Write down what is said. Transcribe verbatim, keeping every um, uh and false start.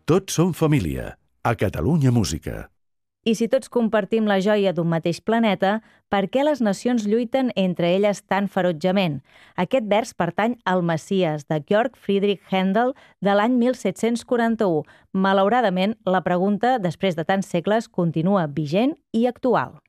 Tots som família, a Catalunya Música. I si tots compartim la joia d'un mateix planeta, per què les nacions lluiten entre elles tan ferotgement? Aquest vers pertany al Messies, de Georg Friedrich Händel, de l'any mil set-cents quaranta-u. Malauradament, la pregunta, després de tants segles, continua vigent i actual.